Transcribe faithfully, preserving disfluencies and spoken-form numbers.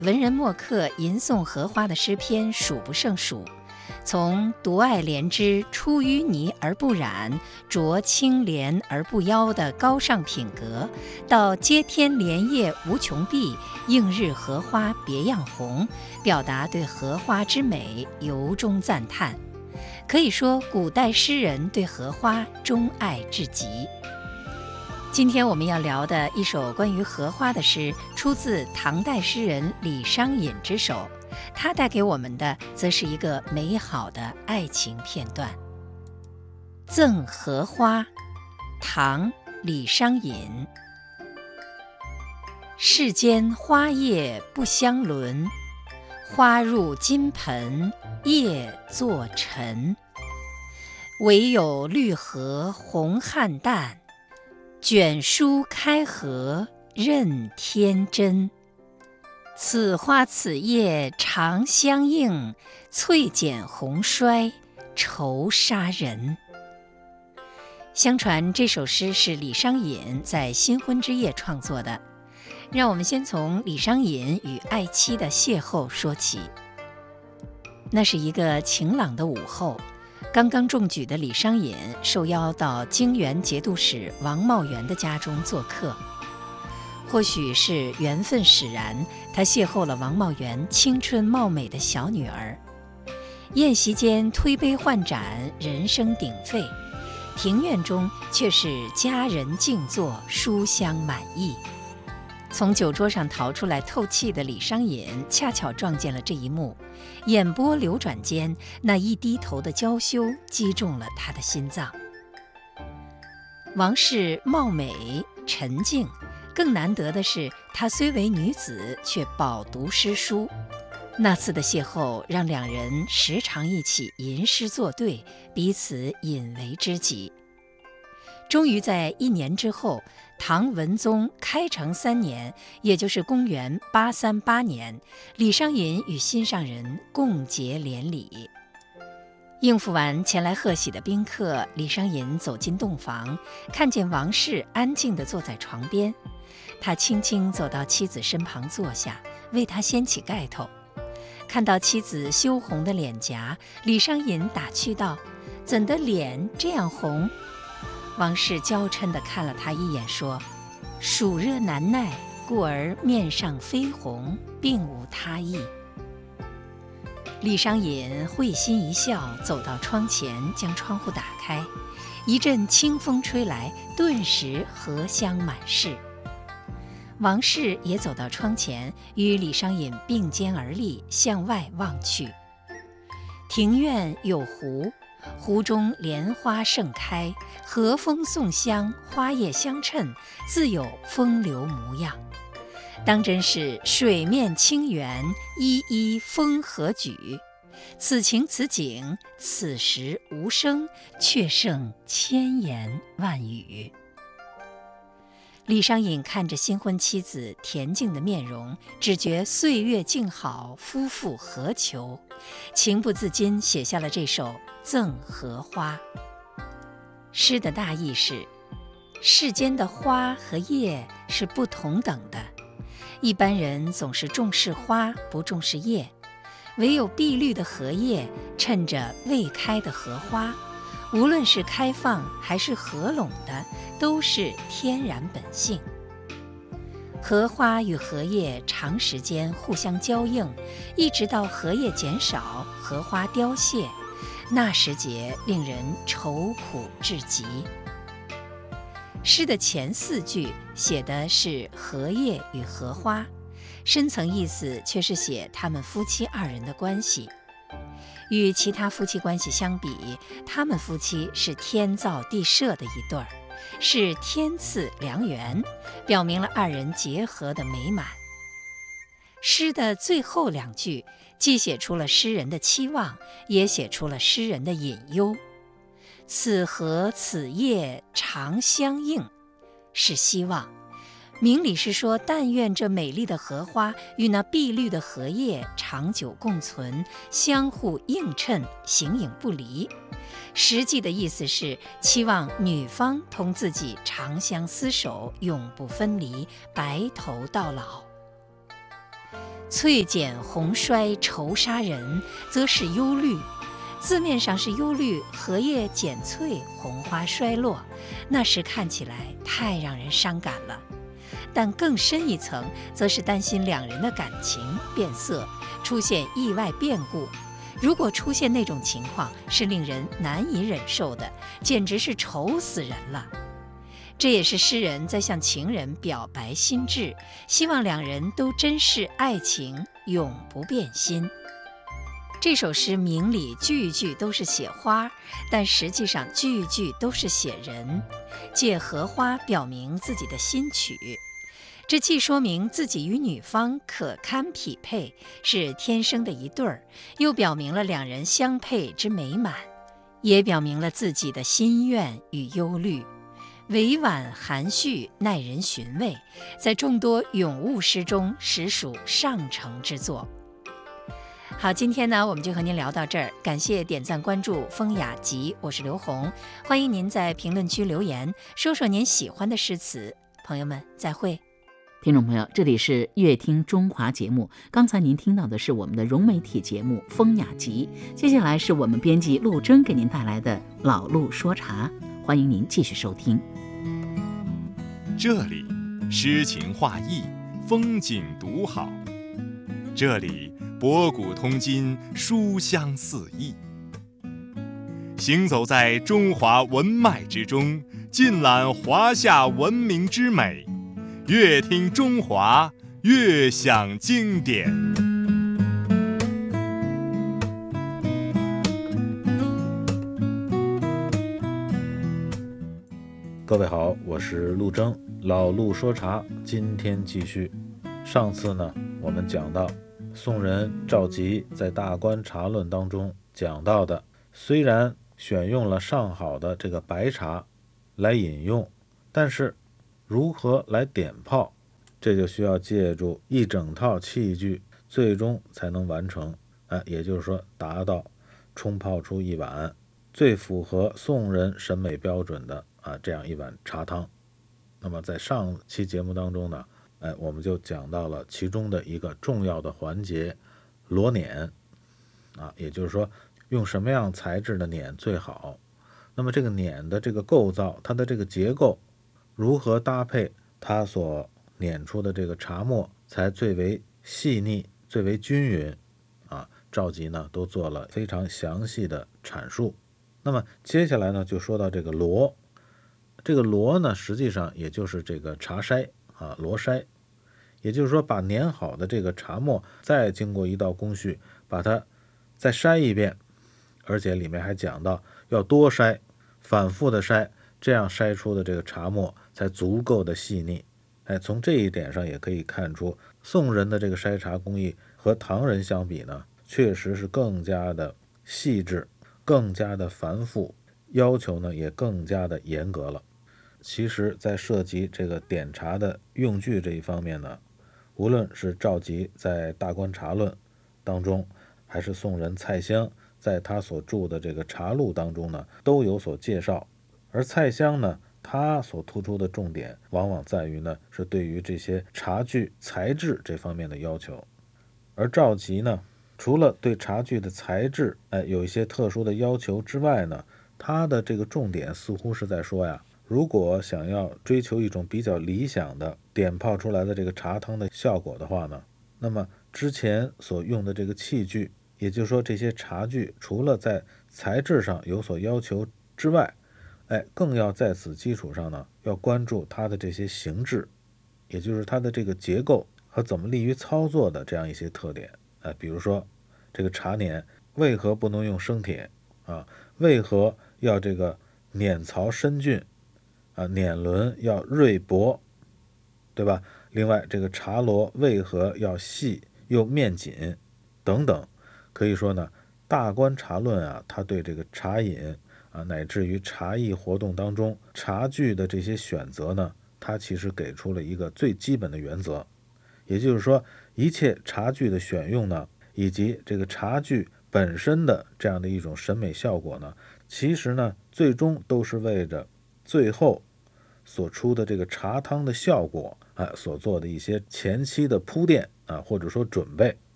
文人墨客吟诵荷花的诗篇数不胜数，从独爱莲之出淤泥而不染，濯清涟而不妖的高尚品格，到接天莲叶无穷碧，映日荷花别样红，表达对荷花之美由衷赞叹。可以说，古代诗人对荷花钟爱至极。今天我们要聊的一首关于荷花的诗，出自唐代诗人李商隐之手，他带给我们的则是一个美好的爱情片段。赠荷花，唐·李商隐。世间花叶不相伦，花入金盆叶作尘。唯有绿荷红菡萏，卷舒开合任天真。此花此叶长相映，翠剪红衰愁杀人。相传这首诗是李商隐在新婚之夜创作的。让我们先从李商隐与爱妻的邂逅说起。那是一个晴朗的午后，刚刚中举的李商隐受邀到泾原节度使王茂元的家中做客。或许是缘分使然，他邂逅了王茂元青春貌美的小女儿。宴席间推杯换盏，人声鼎沸，庭院中却是佳人静坐，书香满溢。从酒桌上逃出来透气的李商隐恰巧撞见了这一幕，眼波流转间，那一低头的娇羞击中了他的心脏。王氏貌美沉静，更难得的是她虽为女子，却饱读诗书。那次的邂逅让两人时常一起吟诗作对，彼此引为知己。终于在一年之后，唐文宗开成三年，也就是公元八三八年，李商隐与心上人共结连理。应付完前来贺喜的宾客，李商隐走进洞房，看见王氏安静地坐在床边，他轻轻走到妻子身旁坐下，为她掀起盖头。看到妻子羞红的脸颊，李商隐打趣道：“怎的脸这样红？”王氏娇嗔地看了他一眼，说：“暑热难耐，故而面上绯红，并无他意。”李商隐会心一笑，走到窗前，将窗户打开，一阵清风吹来，顿时荷香满室。王氏也走到窗前，与李商隐并肩而立，向外望去。庭院有湖，湖中莲花盛开，和风送香，花叶相衬，自有风流模样。当真是水面清源，依依风和举。此情此景，此时无声，却胜千言万语。李商隐看着新婚妻子恬静的面容，只觉岁月静好，夫复何求，情不自禁写下了这首《赠荷花》。诗的大意是：世间的花和叶是不同等的，一般人总是重视花，不重视叶，唯有碧绿的荷叶衬着未开的荷花，无论是开放还是合拢的，都是天然本性。荷花与荷叶长时间互相交映，一直到荷叶减少，荷花凋谢，那时节令人愁苦至极。诗的前四句写的是荷叶与荷花，深层意思却是写他们夫妻二人的关系。与其他夫妻关系相比，他们夫妻是天造地设的一对儿，是天赐良缘，表明了二人结合的美满。诗的最后两句既写出了诗人的期望，也写出了诗人的隐忧。此荷此叶长相映，是希望，明理是说但愿这美丽的荷花与那碧绿的荷叶长久共存，相互映衬，形影不离。实际的意思是期望女方同自己长相厮守，永不分离，白头到老。 翠减红衰愁杀人，则是忧虑。字面上是忧虑荷叶减翠，红花衰落，那时看起来太让人伤感了。但更深一层，则是担心两人的感情变色，出现意外变故。如果出现那种情况，是令人难以忍受的，简直是愁死人了。这也是诗人在向情人表白心志，希望两人都珍视爱情，永不变心。这首诗明里句句都是写花，但实际上句句都是写人，借荷花表明自己的心曲。这既说明自己与女方可堪匹配，是天生的一对儿，又表明了两人相配之美满，也表明了自己的心愿与忧虑。委婉含蓄，耐人寻味，在众多咏物诗中实属上乘之作。好，今天呢，我们就和您聊到这儿，感谢点赞关注风雅集，我是刘红，欢迎您在评论区留言，说说您喜欢的诗词。朋友们，再会。 听众朋友，这里是乐听中华节目，刚才您听到的是我们的融媒体节目风雅集，接下来是我们编辑陆征给您带来的老陆说茶，欢迎您继续收听。 这里诗情画意，风景独好，这里博古通今，书香四溢。行走在中华文脉之中，尽览华夏文明之美，乐听中华，乐享经典。 各位好，我是陆征，老陆说茶，今天继续。上次呢，我们讲到宋人赵佶在《大观茶论》当中讲到的，虽然选用了上好的这个白茶来饮用，但是如何来点泡，这就需要借助一整套器具，最终才能完成。啊，也就是说，达到冲泡出一碗最符合宋人审美标准的啊这样一碗茶汤。那么在上期节目当中呢，哎，我们就讲到了其中的一个重要的环节——罗碾啊，也就是说用什么样材质的碾最好。那么这个碾的这个构造，它的这个结构如何搭配它所碾出的这个茶沫才最为细腻、最为均匀啊？赵佶呢都做了非常详细的阐述。那么接下来呢，就说到这个罗。这个罗呢，实际上也就是这个茶筛啊，罗筛，也就是说把碾好的这个茶沫再经过一道工序，把它再筛一遍，而且里面还讲到要多筛，反复的筛，这样筛出的这个茶沫才足够的细腻。哎，从这一点上也可以看出，宋人的这个筛茶工艺和唐人相比呢，确实是更加的细致，更加的繁复，要求呢也更加的严格了。其实在涉及这个点茶的用具这一方面呢，无论是赵佶在《大观茶论》当中，还是宋人蔡襄在他所著的这个茶录当中呢，都有所介绍。而蔡襄呢，他所突出的重点往往在于呢，是对于这些茶具材质这方面的要求。而赵佶呢，除了对茶具的材质哎有一些特殊的要求之外呢，他的这个重点似乎是在说呀，如果想要追求一种比较理想的点泡出来的这个茶汤的效果的话呢，那么之前所用的这个器具，也就是说这些茶具除了在材质上有所要求之外，哎，更要在此基础上呢，要关注它的这些形制，也就是它的这个结构和怎么利于操作的这样一些特点。哎，比如说这个茶碾为何不能用生铁啊？为何要这个碾槽深峻啊？碾轮要锐薄，对吧？另外这个茶螺为何要细又面紧等等。可以说呢，大观茶论啊，它对这个茶饮啊，乃至于茶艺活动当中茶具的这些选择呢，它其实给出了一个最基本的原则。也就是说，一切茶具的选用呢，以及这个茶具本身的这样的一种审美效果呢，其实呢，最终都是为着最后所出的这个茶汤的效果啊，所做的一些前期的铺垫啊，或者说准备。